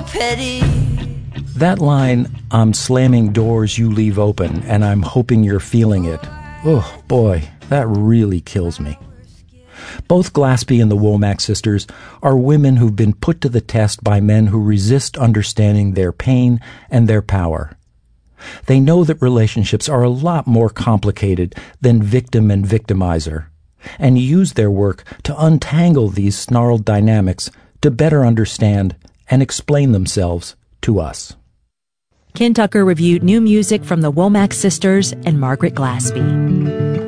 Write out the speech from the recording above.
petty. That line, "I'm slamming doors you leave open, and I'm hoping you're feeling it." Oh, boy, that really kills me. Both Glaspie and the Womack sisters are women who've been put to the test by men who resist understanding their pain and their power. They know that relationships are a lot more complicated than victim and victimizer, and use their work to untangle these snarled dynamics to better understand and explain themselves to us. Ken Tucker reviewed new music from the Womack sisters and Margaret Glaspie.